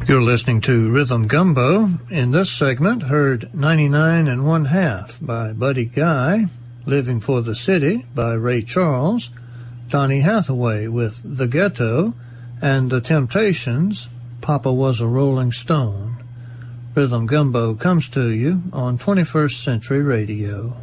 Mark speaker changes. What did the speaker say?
Speaker 1: You're listening to Rhythm Gumbo. In this segment, heard 99 and One Half by Buddy Guy, Living for the City by Ray Charles, Donny Hathaway with The Ghetto, and The Temptations, Papa Was a Rolling Stone. Rhythm Gumbo comes to you on 21st Century Radio.